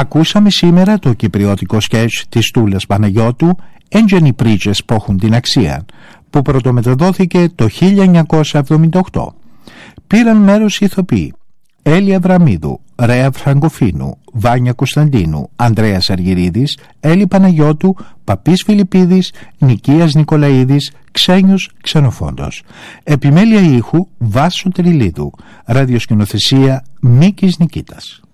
Ακούσαμε σήμερα το κυπριώτικο σκέτς της Τούλας Παναγιώτου «Έντζενοι πρίτσες που έχουν την αξία», που πρωτομεταδόθηκε το 1978. Πήραν μέρος οι ηθοποιοί Έλλη Αβραμίδου, Ρέα Φραγκοφίνου, Βάνια Κωνσταντίνου, Ανδρέας Αργυρίδης, Έλλη Παναγιώτου, Παπής Φιλιππίδης, Νικίας Νικολαίδης, Ξένιος Ξενοφόντος. Επιμέλεια ήχου Βάσο Τριλίδου. Ραδιοσκηνοθεσία Μίκης Νικήτας.